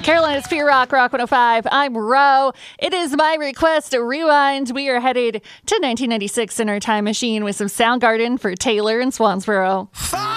Carolina's Pure Rock, Rock 105. I'm Ro. It is my request to rewind. We are headed to 1996 in our time machine with some Soundgarden for Taylor and Swansboro.